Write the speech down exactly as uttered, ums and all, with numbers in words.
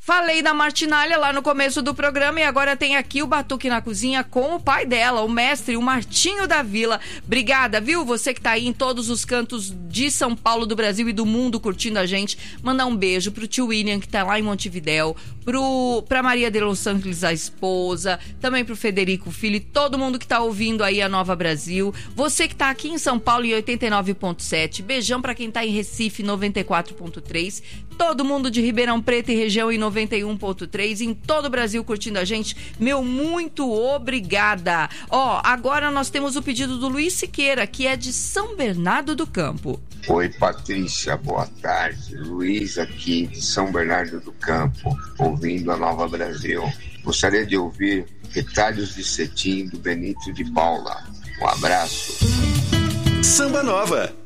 Falei da Martinalha lá no começo do programa e agora tem aqui o Batuque na Cozinha com o pai dela, o mestre, o Martinho da Vila. Obrigada, viu? Você que tá aí em todos os cantos de São Paulo, do Brasil e do mundo curtindo a gente. Mandar um beijo pro tio William, que tá lá em Montevidéu, pro, pra Maria de Los Angeles, a esposa, também pro Federico Filho e todo mundo que tá ouvindo aí a Nova Brasil. Você que tá aqui em São Paulo em oitenta e nove ponto sete. Beijão pra quem tá em Recife, noventa e quatro ponto três. Todo mundo de Ribeirão Preto e região em noventa e um ponto três, em todo o Brasil curtindo a gente. Meu muito obrigada. Ó, agora nós temos o pedido do Luiz Siqueira, que é de São Bernardo do Campo. Oi, Patrícia, boa tarde. Luiz aqui de São Bernardo do Campo, ouvindo a Nova Brasil. Gostaria de ouvir Retalhos de Cetim do Benito de Paula. Um abraço. Samba Nova,